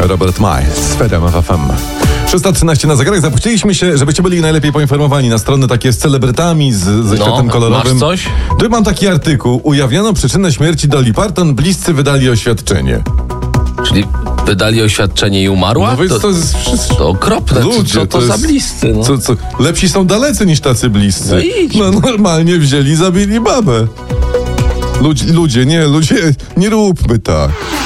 Robert Miles, Fedem FFM. 6:13 na zegarach. Zapuściliśmy się, żebyście byli najlepiej poinformowani, na strony takie z celebrytami, ze światem kolorowym. Masz coś? Tu mam taki artykuł. Ujawniono przyczynę śmierci Dolly Parton, bliscy wydali oświadczenie. Czyli wydali oświadczenie i umarła? No więc to jest wszystko. To okropne. Ludzie, co to za bliscy? No. Co? Lepsi są dalecy niż tacy bliscy. No idź. No normalnie wzięli, zabili babę. Ludzie, nie róbmy tak.